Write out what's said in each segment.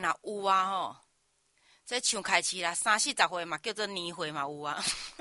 若有啊吼，这像开始啦，30-40岁嘛叫做年岁嘛有啊。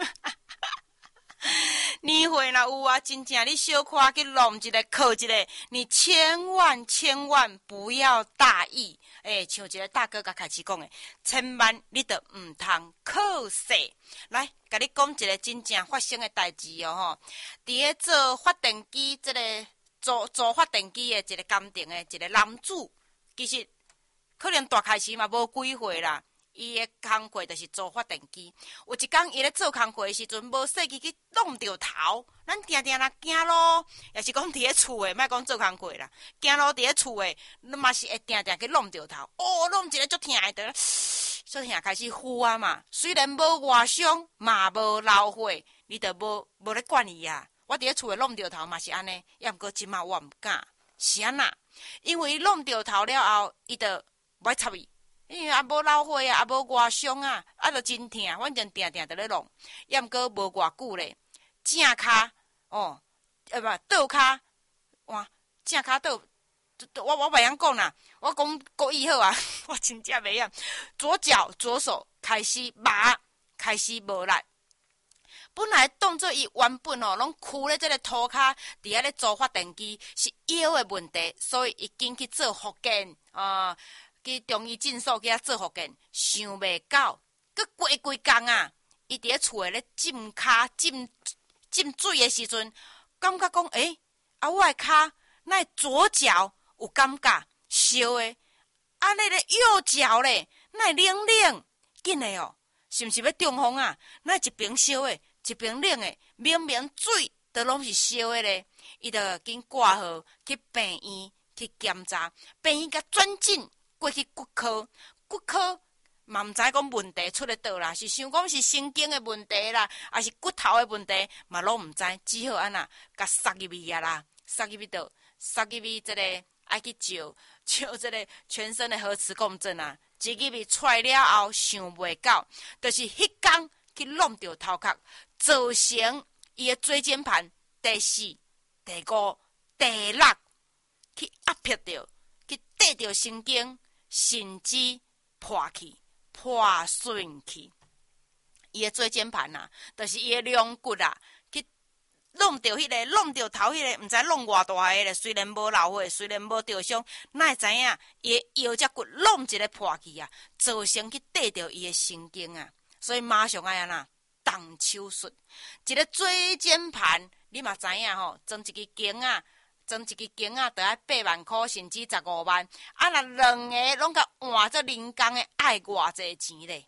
年岁若有啊，真正你小可去弄一个靠一个，你千万不要大意。像一个大哥甲开始讲的，千万你着唔通靠势。来，甲你讲一个真正发生的代志哦吼。伫咧做发电机，这个做发电机的一个工程的一个男子，其实可能大开始嘛无几岁啦。伊的工课就是做发电机。有一天，伊咧做工课的时阵，无细记去弄着头。咱定定若行路，也是讲伫咧厝的，莫讲做工课啦。行路伫咧厝的，你嘛是会定定去弄着头。弄一个足疼的，足疼开始呼啊嘛。虽然无外伤，嘛无老血，你着无咧管伊啊。我伫咧厝的弄着头嘛是安尼，也毋过即马我毋敢。是安那？因为伊弄着头了后，伊着袂插伊。因为也无老血啊，也无外伤啊，着真疼，反正定定在咧弄，也毋过无偌久咧。正骹倒骹，哇，正骹倒，我袂晓讲啦，我讲国语好啊，我真正袂晓。左手开始麻，开始无力。本来当作伊原本拢跍咧这个涂骹，伫遐咧做发电机是腰的问题，所以伊紧去做复健去中医诊所去遐做复健，想袂到，佮过几工啊，伊伫咧厝诶咧浸骹浸水诶时阵，感觉讲我诶骹那左脚有感觉烧诶，安尼咧右脚咧那冷冷，紧诶哦，是毋是要中风啊？那一边烧诶，一边冷诶，明明水都拢是烧诶咧，伊着紧挂号去病院去检查，病院甲转诊。过去骨科嘛毋知讲问题出咧倒啦，是想讲是神经的问题啦，还是骨头的问题，嘛拢毋知，只好安那甲塞入去啊啦，塞入去这个爱去照这个全身的核磁共振啊，一入去出来了后，想袂到，就是迄天去弄着头壳，造成伊的椎间盘第4、第5、第6去压迫着，去缀着神经。甚至破损去，伊的椎间盘啊，就是伊的龙骨啊，去弄着弄着头毋知弄偌大个咧。虽然无老血，虽然无着伤，哪会知影伊的腰脊骨弄一个破去啊，造成去缀着伊的神经啊，所以马上爱安那动手术。一个椎间盘，你嘛知影吼，装一支筋啊。装一支筋啊，得要8万块，甚至15万。若两个拢甲换做人工的，爱偌济钱咧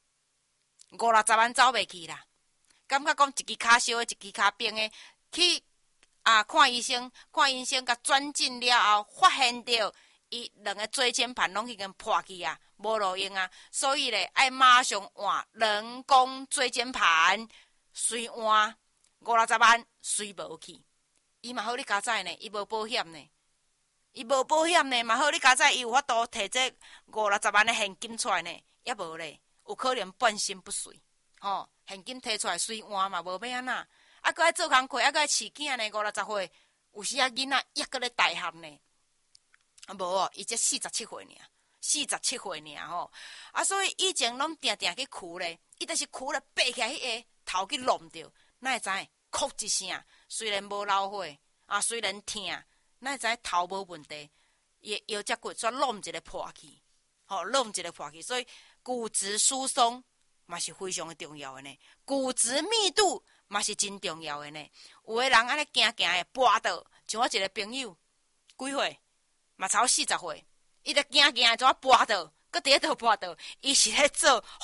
？50-60万走袂去啦。感觉讲一支骹烧的，一支骹冰的，去看医生，甲转诊了后，发现到伊两个椎间盘拢已经破去啊，无路用啊，所以咧爱马上换人工椎间盘，随换50-60万，随无去。伊嘛好，你加载呢？伊无保险呢？嘛好，你加载伊有法度摕这50-60万的现金出来呢？也无咧，有可能半身不遂。现金摕出来随换嘛，无要安那？搁爱做工课，搁爱饲囝呢？50-60岁，有时囡仔抑搁咧大汉呢？无哦，伊才47岁尔吼。所以以前拢定定去跍咧，伊就是跍咧爬起来迄个头去弄着，哪会知？哭一声，虽然无老血虽然疼，哪会知头无问题？伊腰脊骨煞弄一个破去，弄一个破去，所以骨质疏松嘛是非常的重要的呢。骨质密度嘛是真重要的呢。有的人安尼行的跋倒，像我一个朋友，几岁嘛超40岁，伊就行的怎跋倒，搁伫咧倒跋倒，伊是咧做